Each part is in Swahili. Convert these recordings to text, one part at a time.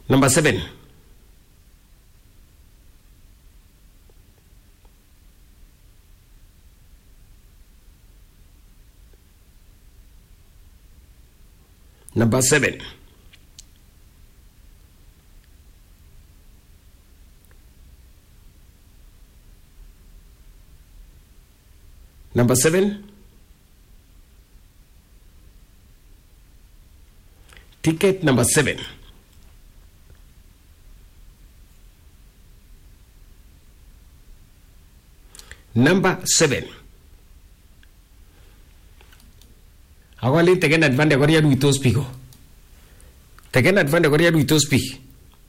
Number 7. Number 7. Number 7. Ticket number 7. Number 7. Awali taken advantage Korea do to speak. Taken advantage Korea do to speak.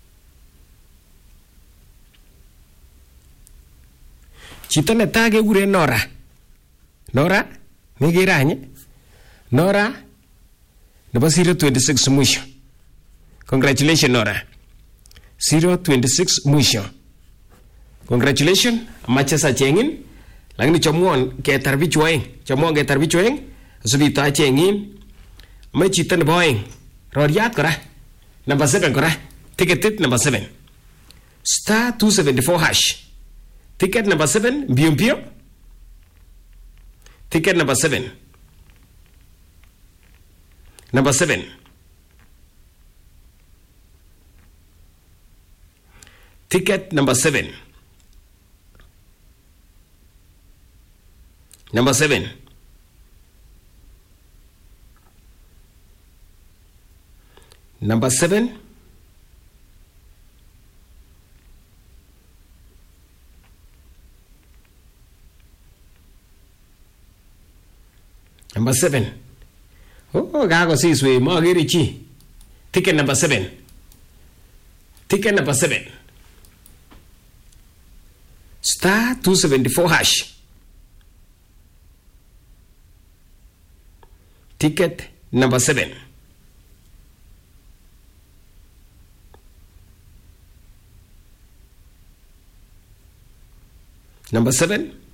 Chito netai kekure Nora. Nora, megiranye. Nora nebo 026 mwisho. Congratulations Nora. 026 mwisho. Congratulations. Amache sa chengin. Lakini chomuon ketar bichu aeng. Chomuon ketar bichu aeng. Asubito achengin. May chito nebo aeng. Roriat kora. Number 7 kora. Ticket number 7. Star 274 hash. Ticket number 7. Mbio mbio. Ticket number 7. Number 7. Ticket number 7. Number 7. Number 7. Number 7. Oh, gago siswe mo agiri chi. Ticket number 7. Ticket number 7. Star 274 hash. Ticket number 7. Number 7.